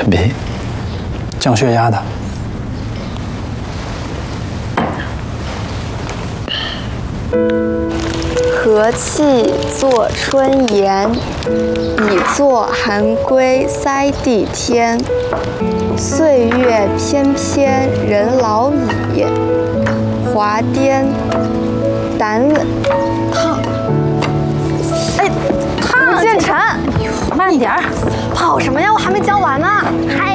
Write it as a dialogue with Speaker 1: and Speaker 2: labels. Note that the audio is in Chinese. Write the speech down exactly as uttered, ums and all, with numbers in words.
Speaker 1: 陈皮，降血压的。
Speaker 2: 和气作春言，以作寒归塞地天。岁月翩翩人老矣，华颠胆冷烫。哎，烫！吴建成，
Speaker 3: 慢点儿，
Speaker 2: 跑什么呀？我还没教完呢。
Speaker 3: 还